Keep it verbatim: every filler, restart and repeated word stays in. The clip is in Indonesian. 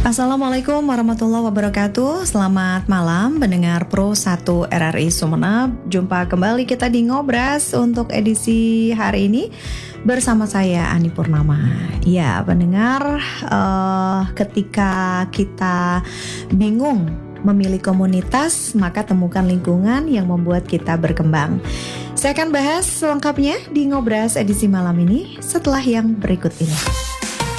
Assalamualaikum warahmatullahi wabarakatuh. Selamat malam pendengar Pro satu R R I Sumeneb. Jumpa kembali kita di Ngobras untuk edisi hari ini bersama saya Ani Purnama. Ya pendengar, uh, ketika kita bingung memilih komunitas, maka temukan lingkungan yang membuat kita berkembang. Saya akan bahas selengkapnya di Ngobras edisi malam ini setelah yang berikut ini.